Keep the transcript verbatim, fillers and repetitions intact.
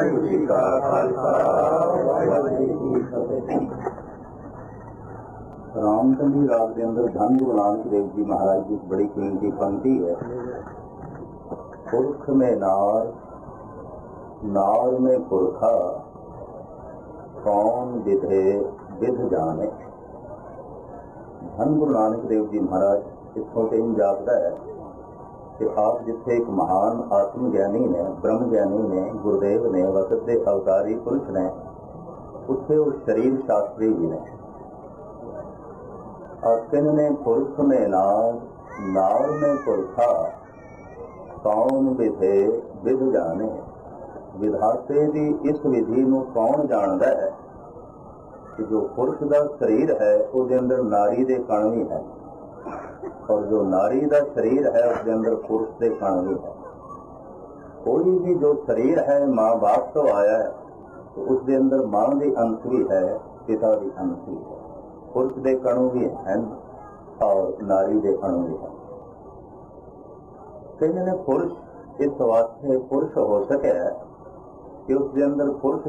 ਵਾਹਿਗੁਰੂ ਜੀ ਕਾ ਖਾਲਸਾ ਵਾਹਿਗੁਰੂ ਜੀ ਕੀ ਫਤਿਹ। ਰਾਮਚੰਦੀ ਰਾਗ ਦੇ ਅੰਦਰ ਧੰਨ ਗੁਰੂ ਨਾਨਕ ਦੇਵ ਜੀ ਮਹਾਰਾਜ ਦੀ ਬੜੀ ਕੀਮਤੀ ਪੰਕਤੀ ਹੈ। ਪੁਰਖ में नार, नार में पुरखा, कौन विधे विध जाने। धन गुरु नानक देव जी महाराज इतों से जापता है कि आप जिथे एक महान आत्म ज्ञानी ने, ब्रह्म ज्ञानी ने, गुरुदेव ने, वक्त के अवतारी पुरुष ने, उत्थे वो शरीर शास्त्री जी ने आखिर ने पुरख में नार, नार में पुरखा, कौन विधे विध जाने। विधाते की इस विधि को कौन जानता है कि जो पुरुष का शरीर है उसके अंदर नारी के कण भी है, और जो नारी का शरीर है उसके अंदर पुरुष के कण भी है। कोई भी जो शरीर है माँ बाप तो आया है तो उसके अंदर माँ के अंश भी है, पिता के अंश भी है, पुरुष के कणु भी हैं और नारी के कणु भी हैं। कहने ने पुरुष इस वास्ते पुरुष हो सके कि उसके अंदर पुरुष